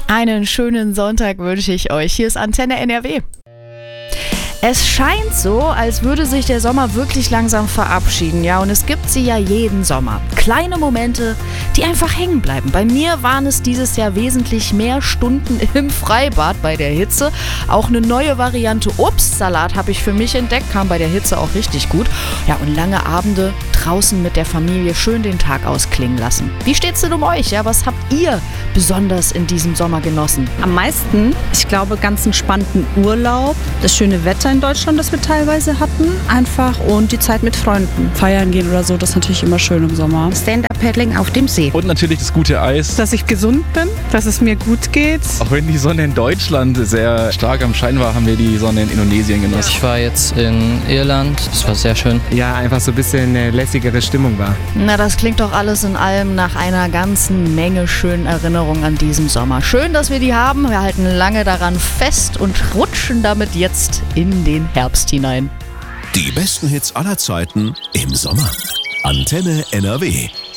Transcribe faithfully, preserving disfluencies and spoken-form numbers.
Einen schönen Sonntag wünsche ich euch. Hier ist Antenne N R W. Es scheint so, als würde sich der Sommer wirklich langsam verabschieden, ja, und es gibt sie ja jeden Sommer. Kleine Momente, die einfach hängen bleiben. Bei mir waren es dieses Jahr wesentlich mehr Stunden im Freibad bei der Hitze. Auch eine neue Variante Obstsalat habe ich für mich entdeckt, kam bei der Hitze auch richtig gut. Ja, und lange Abende draußen mit der Familie schön den Tag ausklingen lassen. Wie steht's denn um euch? Ja, was habt ihr besonders in diesem Sommer genossen? Am meisten, ich glaube, ganz entspannten Urlaub, das schöne Wetter in Deutschland, das wir teilweise hatten, einfach, und die Zeit mit Freunden. Feiern gehen oder so, das ist natürlich immer schön im Sommer. Stand-Up-Paddling auf dem See. Und natürlich das gute Eis. Dass ich gesund bin, dass es mir gut geht. Auch wenn die Sonne in Deutschland sehr stark am Schein war, haben wir die Sonne in Indonesien genossen. Ich war jetzt in Irland, das war sehr schön. Ja, einfach so ein bisschen eine lässigere Stimmung war. Na, das klingt doch alles in allem nach einer ganzen Menge schönen Erinnerungen an diesem Sommer. Schön, dass wir die haben. Wir halten lange daran fest und rutschen damit jetzt in den Herbst hinein. Die besten Hits aller Zeiten im Sommer. Antenne N R W.